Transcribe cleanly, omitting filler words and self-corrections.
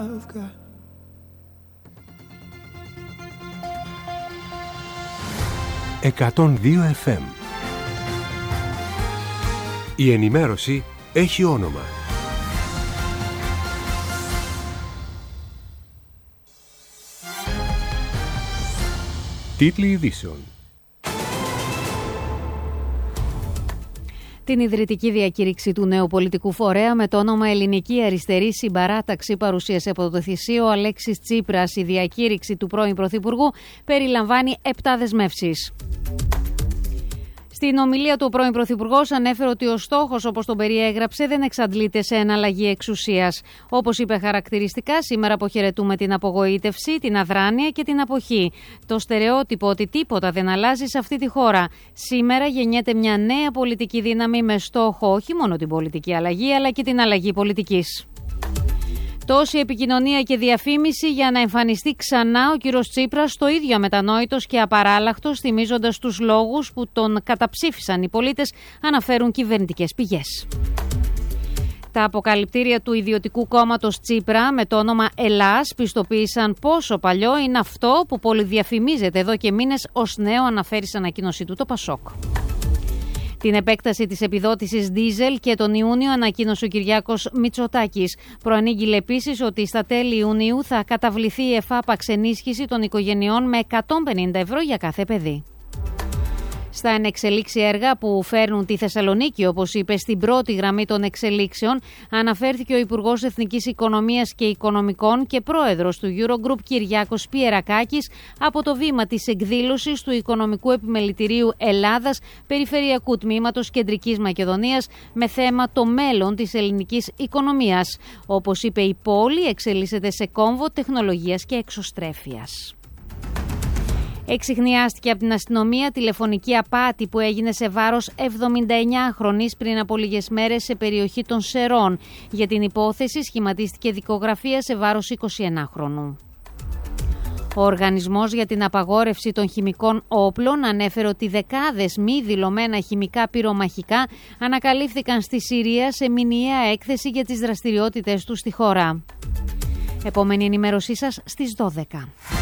I've got. «102 FM». Η ενημέρωση έχει όνομα. Τίτλοι ειδήσεων. Την ιδρυτική διακήρυξη του νέου πολιτικού φορέα με το όνομα Ελληνική Αριστερή Συμπαράταξη παρουσίασε από το Θησίο ο Αλέξης Τσίπρας. Η διακήρυξη του πρώην Πρωθυπουργού περιλαμβάνει 7 δεσμεύσεις. Στην ομιλία του ο πρώην Πρωθυπουργός ανέφερε ότι ο στόχος, όπως τον περιέγραψε, δεν εξαντλείται σε εναλλαγή εξουσίας. Όπως είπε χαρακτηριστικά, σήμερα αποχαιρετούμε την απογοήτευση, την αδράνεια και την αποχή. Το στερεότυπο ότι τίποτα δεν αλλάζει σε αυτή τη χώρα. Σήμερα γεννιέται μια νέα πολιτική δύναμη με στόχο όχι μόνο την πολιτική αλλαγή, αλλά και την αλλαγή πολιτικής. Τόση επικοινωνία και διαφήμιση για να εμφανιστεί ξανά ο κύριος Τσίπρας, το ίδιο αμετανόητος και απαράλλαχτος, θυμίζοντας τους λόγους που τον καταψήφισαν οι πολίτες, αναφέρουν κυβερνητικές πηγές. Τα αποκαλυπτήρια του ιδιωτικού κόμματος Τσίπρα με το όνομα Ελλάς πιστοποίησαν πόσο παλιό είναι αυτό που πολυδιαφημίζεται εδώ και μήνες ως νέο, αναφέρει σε ανακοίνωσή του το Πασόκ. Την επέκταση της επιδότησης ντίζελ και τον Ιούνιο ανακοίνωσε ο Κυριάκος Μητσοτάκης. Προανήγγειλε επίσης ότι στα τέλη Ιουνίου θα καταβληθεί η εφάπαξ ενίσχυση των οικογενειών με 150 ευρώ για κάθε παιδί. Στα ενεξελίξει έργα που φέρνουν τη Θεσσαλονίκη, όπως είπε, στην πρώτη γραμμή των εξελίξεων, αναφέρθηκε ο Υπουργός Εθνικής Οικονομίας και Οικονομικών και πρόεδρος του Eurogroup Κυριάκος Πιερακάκης από το βήμα της εκδήλωσης του Οικονομικού Επιμελητηρίου Ελλάδας Περιφερειακού Τμήματος Κεντρικής Μακεδονίας με θέμα το μέλλον της ελληνικής οικονομίας. Όπως είπε, η πόλη εξελίσσεται σε κόμβο τεχνολογίας και εξωστρέφειας. Εξιχνιάστηκε από την αστυνομία τηλεφωνική απάτη που έγινε σε βάρος 79χρονης πριν από λίγες μέρες σε περιοχή των Σερών. Για την υπόθεση σχηματίστηκε δικογραφία σε βάρος 21χρονου. Ο Οργανισμός για την Απαγόρευση των Χημικών Όπλων ανέφερε ότι δεκάδες μη δηλωμένα χημικά πυρομαχικά ανακαλύφθηκαν στη Συρία σε μηνιαία έκθεση για τις δραστηριότητες του στη χώρα. Επόμενη ενημέρωσή σας στις 12.